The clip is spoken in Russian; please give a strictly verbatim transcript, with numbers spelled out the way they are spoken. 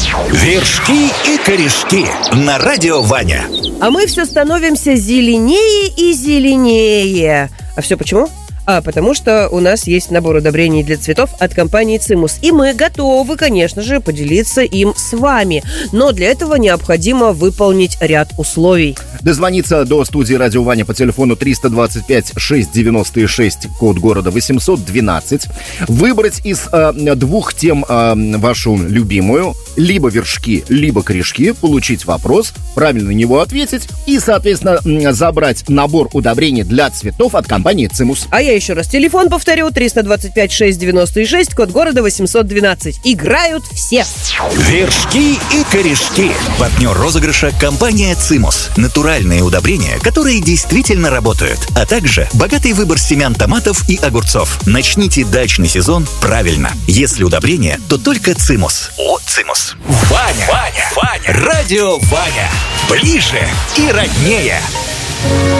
Вершки и корешки на радио Ваня. А мы все становимся зеленее и зеленее. А все почему? А потому что у нас есть набор удобрений для цветов от компании «Цимус». И мы готовы, конечно же, поделиться им с вами. Но для этого необходимо выполнить ряд условий. Дозвониться до студии «Радио Ваня» по телефону триста двадцать пять шестьсот девяносто шесть, код города восемьсот двенадцать. Выбрать из э, двух тем э, вашу любимую. Либо вершки, либо корешки. Получить вопрос, правильно на него ответить. И, соответственно, забрать набор удобрений для цветов от компании «Цимус». А я еще раз телефон повторю: триста двадцать пять шестьсот девяносто шесть, код города восемьсот двенадцать. Играют все. Вершки и корешки. Партнер розыгрыша — компания «Цимус». Натуральные удобрения, которые действительно работают. А также богатый выбор семян томатов и огурцов. Начните дачный сезон правильно. Если удобрения, то только «Цимус». От «Цимус». Ваня, Ваня, Ваня. Радио Ваня. Ближе и роднее.